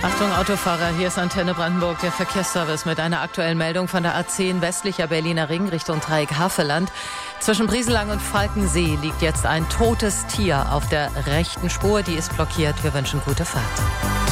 Achtung Autofahrer, hier ist Antenne Brandenburg, der Verkehrsservice mit einer aktuellen Meldung von der A10 westlicher Berliner Ring Richtung Dreieck Havelland. Zwischen Brieselang und Falkensee liegt jetzt ein totes Tier auf der rechten Spur, die ist blockiert. Wir wünschen gute Fahrt.